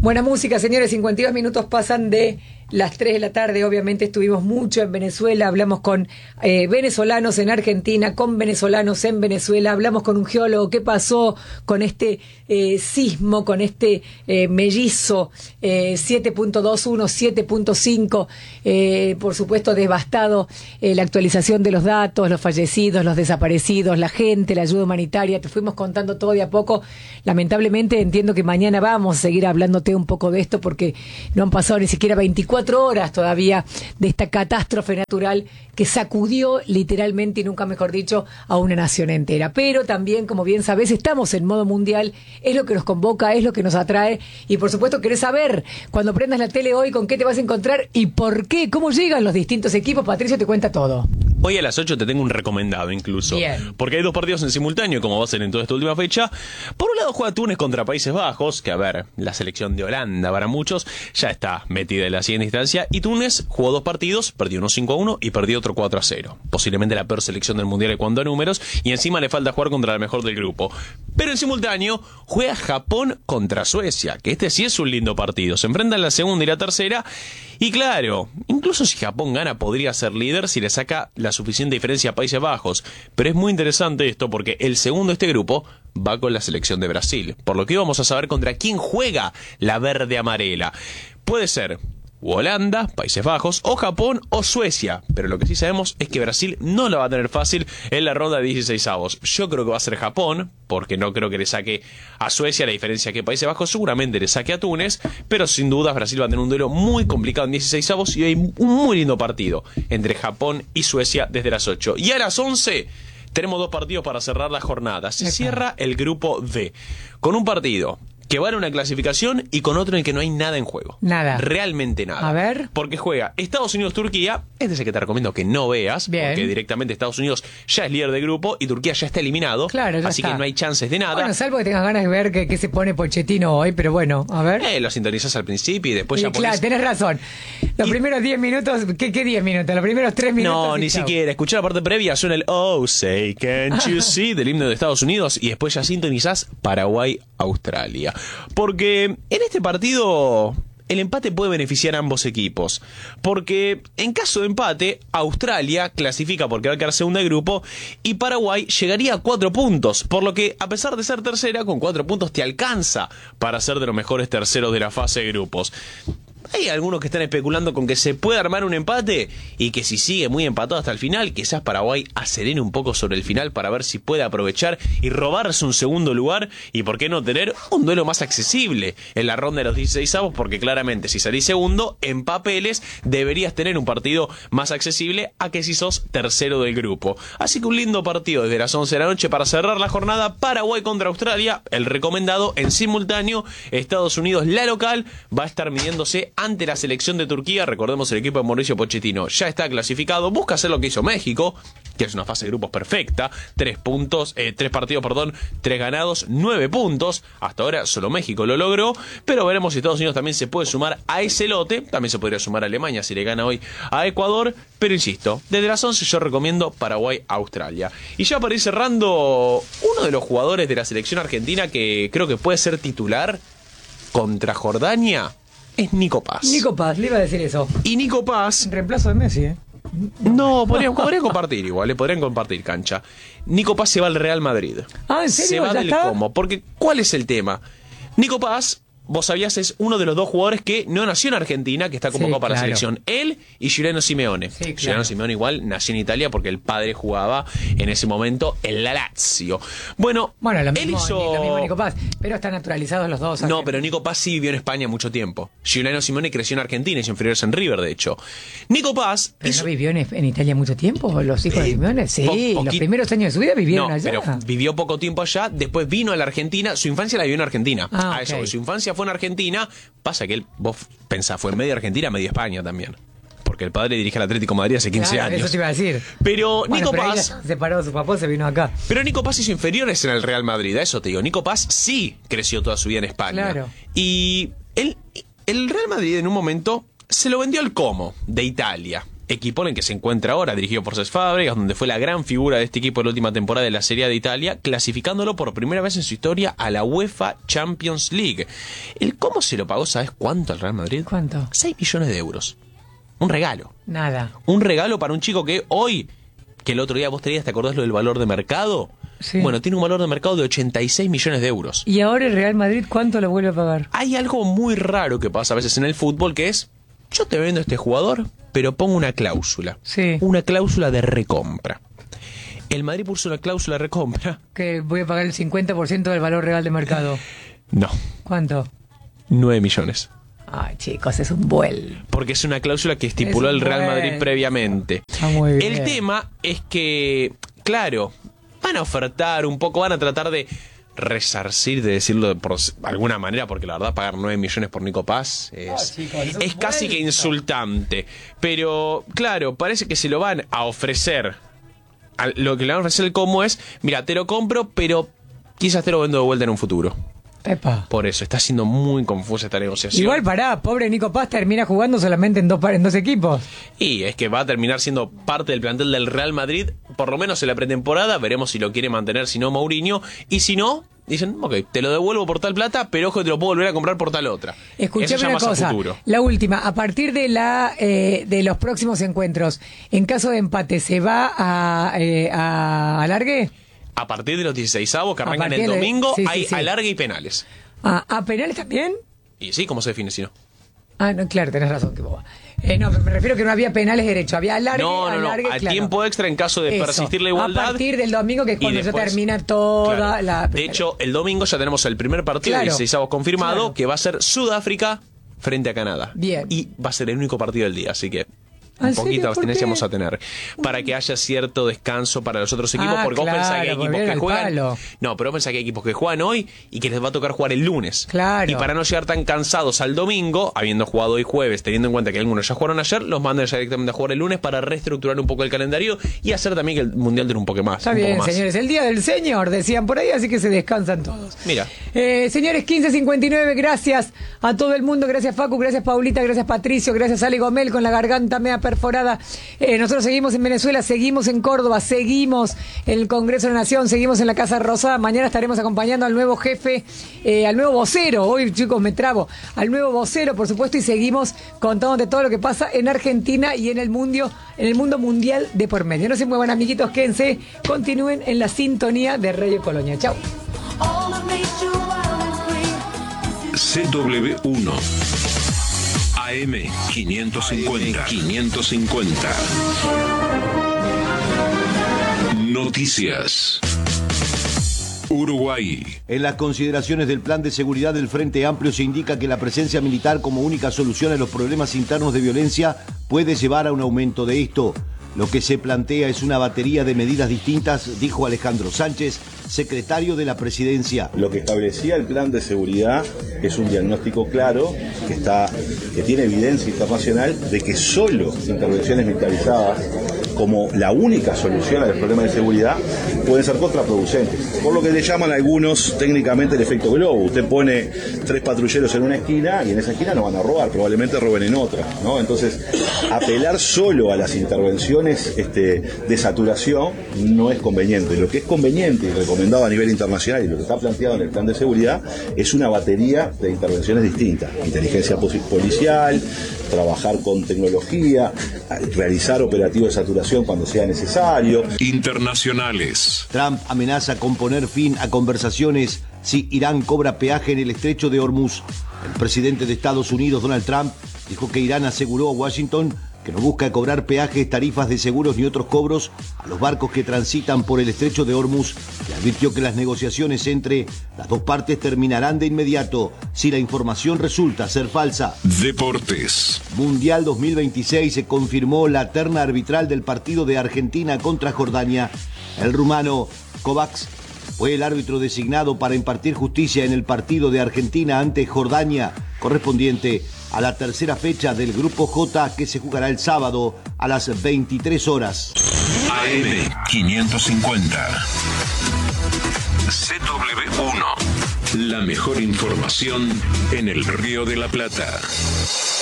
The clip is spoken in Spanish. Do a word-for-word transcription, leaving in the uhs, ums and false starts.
Buena música, señores. cincuenta y dos minutos pasan de las tres de la tarde. Obviamente estuvimos mucho en Venezuela. Hablamos con eh, venezolanos en Argentina, con venezolanos en Venezuela. Hablamos con un geólogo. ¿Qué pasó con este eh, sismo, con este eh, mellizo eh, siete punto veintiuno, siete punto cinco? Eh, por supuesto, devastado eh, la actualización de los datos, los fallecidos, los desaparecidos, la gente, la ayuda humanitaria. Te fuimos contando todo de a poco. Lamentablemente entiendo que mañana vamos a seguir hablándote un poco de esto porque no han pasado ni siquiera veinticuatro horas todavía de esta catástrofe natural que sacudió literalmente, y nunca mejor dicho, a una nación entera. Pero también, como bien sabes, estamos en modo mundial, es lo que nos convoca, es lo que nos atrae, y por supuesto querés saber, cuando prendas la tele hoy, con qué te vas a encontrar y por qué, cómo llegan los distintos equipos. Patricio te cuenta todo. Hoy a las ocho te tengo un recomendado incluso. Bien. Porque hay dos partidos en simultáneo, como va a ser en toda esta última fecha. Por un lado juega Túnez contra Países Bajos, que a ver, la selección de Holanda para muchos ya está metida en la siguiente instancia. Y Túnez jugó dos partidos, perdió uno cinco a uno y perdió otro cuatro a cero. Posiblemente la peor selección del Mundial en cuanto a números. Y encima le falta jugar contra la mejor del grupo. Pero en simultáneo juega Japón contra Suecia, que este sí es un lindo partido. Se enfrentan la segunda y la tercera. Y claro, incluso si Japón gana podría ser líder si le saca la suficiente diferencia a Países Bajos. Pero es muy interesante esto porque el segundo de este grupo va con la selección de Brasil. Por lo que vamos a saber contra quién juega la verde amarela. Puede ser Holanda, Países Bajos, o Japón, o Suecia. Pero lo que sí sabemos es que Brasil no la va a tener fácil en la ronda de dieciseisavos. Yo creo que va a ser Japón, porque no creo que le saque a Suecia la diferencia que Países Bajos. Seguramente le saque a Túnez, pero sin dudas Brasil va a tener un duelo muy complicado en dieciseisavos y hay un muy lindo partido entre Japón y Suecia desde las ocho. Y a las once tenemos dos partidos para cerrar la jornada. Se cierra el grupo D con un partido que vale una clasificación y con otro en el que no hay nada en juego. Nada. Realmente nada. A ver. Porque juega Estados Unidos-Turquía. Este es el que te recomiendo que no veas. Bien. Porque directamente Estados Unidos ya es líder de grupo y Turquía ya está eliminado. Claro, ya así está. que no hay chances de nada. Bueno, salvo que tengas ganas de ver qué, qué se pone Pochettino hoy, pero bueno, a ver. Eh, lo sintonizas al principio y después Sí, ya pones... claro, tenés razón. Los Y- primeros diez minutos, ¿qué, qué diez minutos? Los primeros tres minutos. No, y ni chau. siquiera. Escuchá la parte previa, suena el Oh, say, can't you see del himno de Estados Unidos y después ya sintonizás Paraguay-Australia. Porque en este partido el empate puede beneficiar a ambos equipos. Porque en caso de empate, Australia clasifica porque va a quedar segunda de grupo y Paraguay llegaría a cuatro puntos. Por lo que, a pesar de ser tercera, con cuatro puntos te alcanza para ser de los mejores terceros de la fase de grupos. Hay algunos que están especulando con que se puede armar un empate y que si sigue muy empatado hasta el final, quizás Paraguay acelere un poco sobre el final para ver si puede aprovechar y robarse un segundo lugar y por qué no tener un duelo más accesible en la ronda de los dieciseisavos, porque claramente si salís segundo, en papeles deberías tener un partido más accesible a que si sos tercero del grupo. Así que un lindo partido desde las once de la noche para cerrar la jornada. Paraguay contra Australia, el recomendado en simultáneo. Estados Unidos, la local, va a estar midiéndose ante la selección de Turquía. Recordemos, el equipo de Mauricio Pochettino ya está clasificado, busca hacer lo que hizo México, que es una fase de grupos perfecta, tres puntos, eh, tres partidos, perdón, tres ganados, nueve puntos, hasta ahora solo México lo logró, pero veremos si Estados Unidos también se puede sumar a ese lote. También se podría sumar a Alemania si le gana hoy a Ecuador, pero insisto, desde las once yo recomiendo Paraguay-Australia. Y ya para ir cerrando, uno de los jugadores de la selección argentina que creo que puede ser titular contra Jordania es Nico Paz. Nico Paz, le iba a decir eso. Y Nico Paz... En reemplazo de Messi, ¿eh? No, podrían, podrían compartir igual, le podrían compartir cancha. Nico Paz se va al Real Madrid. Ah, ¿en serio? Se va ¿Ya del está? Como. Porque, ¿cuál es el tema? Nico Paz, vos sabías, es uno de los dos jugadores que no nació en Argentina, que está convocado Sí, para claro. la selección. Él y Giuliano Simeone. Sí, claro. Giuliano Simeone igual nació en Italia porque el padre jugaba en ese momento en la Lazio. Bueno, Bueno, lo él mismo, hizo... lo mismo Nico Paz, pero están naturalizados los dos. No, pero Nico Paz sí vivió en España mucho tiempo. Giuliano Simeone creció en Argentina y inferiores en River, de hecho. Nico Paz ¿Pero hizo... no vivió en, en Italia mucho tiempo? ¿Los hijos Eh, de Simeone? Sí, po- los poqui- primeros años de su vida vivieron no, allá. pero vivió poco tiempo allá, después vino a la Argentina, su infancia la vivió en Argentina. Ah, a eso, ok. su infancia fue en Argentina, pasa que él, vos pensás, fue medio Argentina, medio España también. Porque el padre dirige al Atlético de Madrid hace quince Claro, años. Eso te iba a decir. Pero Bueno, Nico pero ahí Paz... ya se separó de su papá, se vino acá. Pero Nico Paz hizo inferiores en el Real Madrid, a eso te digo. Nico Paz sí creció toda su vida en España. Claro. Y él, el Real Madrid en un momento se lo vendió al Como, de Italia. equipo en el que se encuentra ahora, dirigido por Cesc Fábregas, donde fue la gran figura de este equipo en la última temporada de la Serie A de Italia, clasificándolo por primera vez en su historia a la UEFA Champions League. ¿El cómo se lo pagó, sabes cuánto al Real Madrid? ¿Cuánto? seis millones de euros. Un regalo. Nada. Un regalo para un chico que hoy, que el otro día vos tenías, ¿te acordás lo del valor de mercado? Sí. Bueno, tiene un valor de mercado de ochenta y seis millones de euros. ¿Y ahora el Real Madrid cuánto lo vuelve a pagar? Hay algo muy raro que pasa a veces en el fútbol, que es, yo te vendo a este jugador, pero pongo una cláusula. Sí. Una cláusula de recompra. El Madrid puso una cláusula de recompra. Que voy a pagar el cincuenta por ciento del valor real de mercado. No. ¿Cuánto? nueve millones. Ay, chicos, es un vuelo. Porque es una cláusula que estipuló Es el Real bueno. Madrid previamente. Está muy bien. El tema es que, claro, van a ofertar un poco, van a tratar de resarcir, de decirlo por alguna manera, porque la verdad pagar nueve millones por Nico Paz es, Ah, chicos, es un es casi que vuelto. insultante. Pero, claro, parece que se lo van a ofrecer. A lo que le van a ofrecer el cómo es, mira, te lo compro, pero quizás te lo vendo de vuelta en un futuro. Epa. Por eso, está siendo muy confusa esta negociación. Igual pará, pobre Nico Paz termina jugando solamente en dos, par- en dos equipos. Y es que va a terminar siendo parte del plantel del Real Madrid, por lo menos en la pretemporada. Veremos si lo quiere mantener, si no Mourinho. Y si no, dicen, ok, te lo devuelvo por tal plata, pero ojo, te lo puedo volver a comprar por tal otra. Eso Escuchame ya una más a cosa, futuro. la última, a partir de la eh, de los próximos encuentros, en caso de empate, ¿se va a, eh, a alargue? A partir de los dieciseisavos que A arrancan partir el de- domingo, sí, sí, hay sí. alargue y penales. ¿A, a penales también? Y sí, ¿cómo se define si no? Ah, no, claro, tenés razón, que boba. Eh, no, me refiero que no había penales derecho, había alargue, No, no, no, alargue, al claro. tiempo extra en caso de Eso, persistir la igualdad. A partir del domingo, que es y cuando después- ya termina toda Claro. la... De hecho, el domingo ya tenemos el primer partido Claro, de dieciseisavos confirmado, claro. que va a ser Sudáfrica frente a Canadá. Bien. Y va a ser el único partido del día, así que un ¿En poquito serio? de abstinencia ¿Por qué? vamos a tener. Para que haya cierto descanso para los otros equipos, Ah, porque vos pensás que hay claro, equipos volver que al juegan. palo. No, pero vos pensás que hay equipos que juegan hoy y que les va a tocar jugar el lunes. Claro. Y para no llegar tan cansados al domingo, habiendo jugado hoy jueves, teniendo en cuenta que algunos ya jugaron ayer, los mandan ya directamente a jugar el lunes para reestructurar un poco el calendario y hacer también que el mundial dure un poco más. Está un bien, poco más. señores, el día del señor, decían por ahí, así que se descansan todos. Mira. Eh, señores, quince cincuenta y nueve, gracias a todo el mundo, gracias Facu, gracias Paulita, gracias Patricio, gracias Ale Gomel con la garganta media perforada. Eh, nosotros seguimos en Venezuela, seguimos en Córdoba, seguimos en el Congreso de la Nación, seguimos en la Casa Rosada. Mañana estaremos acompañando al nuevo jefe, eh, al nuevo vocero, hoy chicos me trabo, al nuevo vocero, por supuesto, y seguimos contándote todo lo que pasa en Argentina y en el mundo, en el mundo mundial de por medio. No se muevan, amiguitos, quédense, continúen en la sintonía de Radio Colonia. Chau. C W uno A M quinientos cincuenta. quinientos cincuenta. Noticias. Uruguay. En las consideraciones del Plan de Seguridad del Frente Amplio se indica que la presencia militar como única solución a los problemas internos de violencia puede llevar a un aumento de esto. Lo que se plantea es una batería de medidas distintas, dijo Alejandro Sánchez, secretario de la Presidencia. Lo que establecía el plan de seguridad es un diagnóstico claro que está, que tiene evidencia internacional de que solo intervenciones militarizadas como la única solución a los problemas de seguridad pueden ser contraproducentes. Por lo que le llaman a algunos técnicamente el efecto globo. Usted pone tres patrulleros en una esquina y en esa esquina no van a robar, probablemente roben en otra, ¿no? Entonces, apelar solo a las intervenciones este, de saturación no es conveniente. Lo que es conveniente y recomendado a nivel internacional y lo que está planteado en el plan de seguridad es una batería de intervenciones distintas. Inteligencia policial, trabajar con tecnología, realizar operativos de saturación cuando sea necesario. Internacionales. Trump amenaza con poner fin a conversaciones si Irán cobra peaje en el estrecho de Hormuz. El presidente de Estados Unidos, Donald Trump, dijo que Irán aseguró a Washington que no busca cobrar peajes, tarifas de seguros ni otros cobros a los barcos que transitan por el estrecho de Hormuz y advirtió que las negociaciones entre las dos partes terminarán de inmediato si la información resulta ser falsa. Deportes. Mundial dos mil veintiséis se confirmó la terna arbitral del partido de Argentina contra Jordania. El rumano Kovacs fue el árbitro designado para impartir justicia en el partido de Argentina ante Jordania, correspondiente a la tercera fecha del Grupo J que se jugará el sábado a las veintitrés horas. A M quinientos cincuenta. C W uno. La mejor información en el Río de la Plata.